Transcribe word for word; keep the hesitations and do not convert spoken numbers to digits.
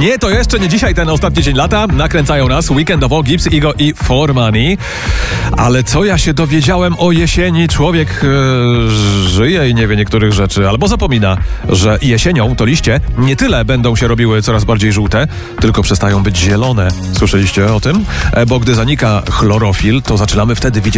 Nie, to jeszcze nie dzisiaj, ten ostatni dzień lata. Nakręcają nas weekendowo Gibbs, Igo i For Money. Ale co ja się dowiedziałem o jesieni? Człowiek e, żyje i nie wie niektórych rzeczy, albo zapomina, że jesienią to liście nie tyle będą się robiły coraz bardziej żółte, tylko przestają być zielone. Słyszeliście o tym? E, bo gdy zanika chlorofil, to zaczynamy wtedy widzieć